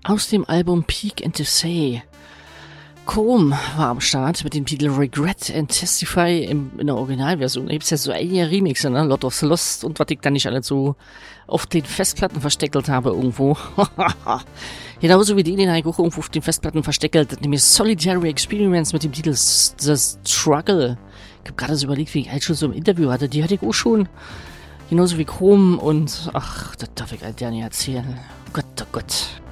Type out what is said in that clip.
Aus dem Album Peak and Say. Chrome war am Start mit dem Titel Regret and Testify in der Originalversion. Da gibt es ja so einige Remixe, ne? Lord of the Lost und was ich da nicht alles so auf den Festplatten versteckelt habe irgendwo. Genauso wie den ich auch irgendwo auf den Festplatten versteckelt, nämlich Solitary Experiments mit dem Titel The Struggle. Ich habe gerade so überlegt, wie ich halt schon so im Interview hatte. Die hatte ich auch schon. Genauso wie Chrome und ach, das darf ich halt ja nicht erzählen. Gott, oh Gott.